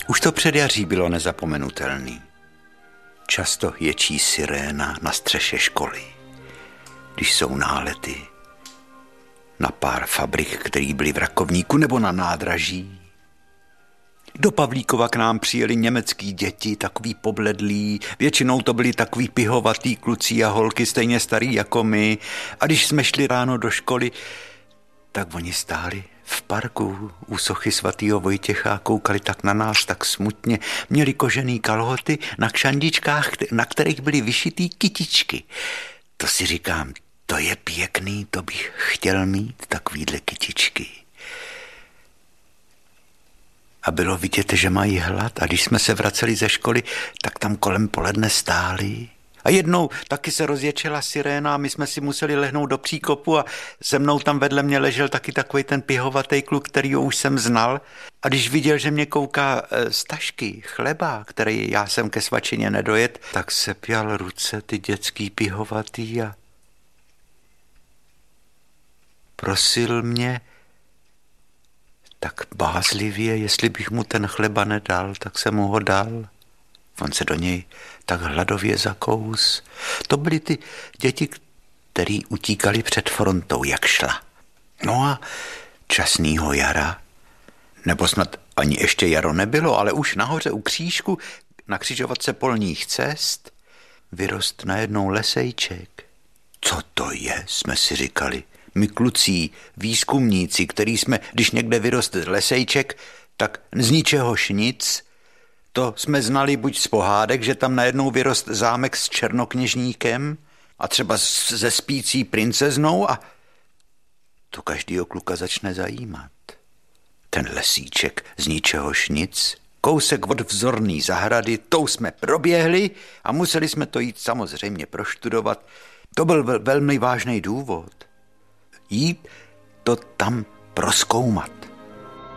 Už to předjaří bylo nezapomenutelný. Často ječí siréna na střeše školy, když jsou nálety na pár fabrik, který byly v Rakovníku nebo na nádraží. Do Pavlíkova k nám přijeli německý děti, takový pobledlí, většinou to byli takový pihovatý kluci a holky, stejně starý jako my. A když jsme šli ráno do školy, tak oni stáli v parku u sochy svatýho Vojtěcha a koukali tak na nás, tak smutně. Měli kožený kalhoty na kšandičkách, na kterých byly vyšitý kytičky. To si říkám, to je pěkný, to bych chtěl mít, takovýhle kytičky. A bylo vidět, že mají hlad. A když jsme se vraceli ze školy, tak tam kolem poledne stáli. A jednou taky se rozječela siréna a my jsme si museli lehnout do příkopu a se mnou tam vedle mě ležel taky takový ten pihovatý kluk, kterýho už jsem znal. A když viděl, že mě kouká z tašky chleba, který já jsem ke svačině nedojet, tak se pěl ruce ty dětský pihovatý a prosil mě tak bázlivě, jestli bych mu ten chleba nedal, tak jsem mu ho dal. On se do něj tak hladově zakous. To byly ty děti, který utíkali před frontou, jak šla. No a časnýho jara, nebo snad ani ještě jaro nebylo, ale už nahoře u křížku, na křižovatce polních cest, vyrost najednou lesejček. Co to je, jsme si říkali. My kluci, výzkumníci, který jsme, když někde vyrost lesejček, tak z ničehož nic. To jsme znali buď z pohádek, že tam najednou vyrost zámek s černokněžníkem a třeba se spící princeznou a to každýho kluka začne zajímat. Ten lesíček z ničehož nic, kousek od vzorný zahrady, tou jsme proběhli a museli jsme to jít samozřejmě proštudovat. To byl velmi vážný důvod. Jít to tam prozkoumat.